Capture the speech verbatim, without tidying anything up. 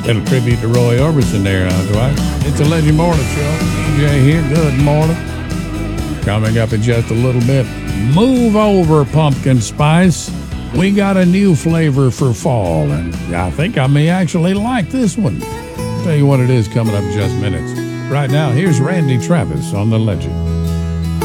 Little tribute to Roy Orbison there, huh, Dwight? It's a Legend Morning Show. D J here. Good morning. Coming up in just a little bit. Move over, pumpkin spice. We got a new flavor for fall, and I think I may actually like this one. I'll tell you what it is coming up in just minutes. Right now, here's Randy Travis on The Legend.